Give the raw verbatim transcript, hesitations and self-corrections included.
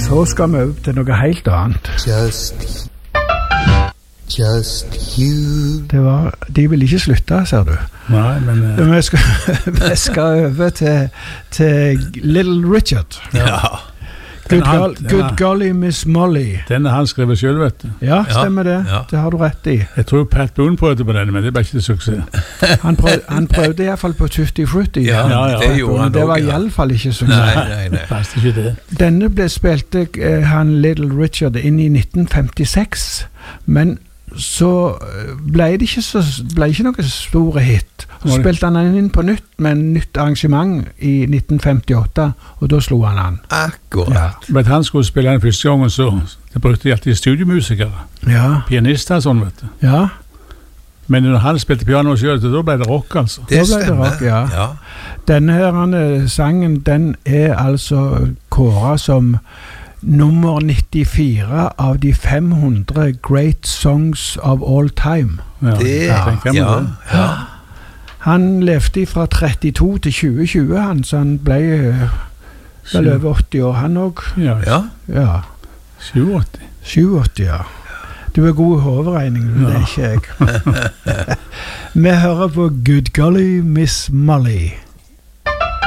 Så skal vi over til noe helt annet. Just, just you. Det var, de vil ikke slutte, ser du. Nei, men... Uh... Vi, skal, vi skal over til, til Little Richard. Ja. Good, girl, good golly Miss Molly. Den er han skrevet selv, vet du. Ja, stemmer det. Ja. Det har du rett i. Jeg tror Pat Boone prøvde på denne, men det ble ikke til suksess. Han, prøv, han prøvde i hvert fall på Tutti Frutti. Ja, ja, ja. Det gjorde han. Det var også, i ja. alle fall ikke suksess. Nei, nei, nei. Det ikke det. Denne ble spilte uh, han Little Richard inn i nitten femtiseks, men så ble det ikke, så, ble ikke noe store hit. Så spilte han han inn på nytt med en nytt arrangement i nitten femtiåtte, og da slo han han. Akkurat. Ja. Men han skulle spille den første gangen, så det brukte de alltid studiomusikere. Ja. Pianister og sånn, vet du. Ja. Men når han spilte piano selv, da ble det rock, altså. Det da ble det rock, ja. ja. Denne her sangen, den er altså kåret som nummer nittifire av de fem hundre great songs of all time. Ja, Det, ja, ja, ja. Han levde fra trettito til tjue tjue, han, så han ble vel over åtti år, han også. Ja, Ja. Ja, syvogåtti. syvogåtti, ja. Du er god i hovedregning, men det er ikke jeg. Vi hører på Good Golly Miss Molly.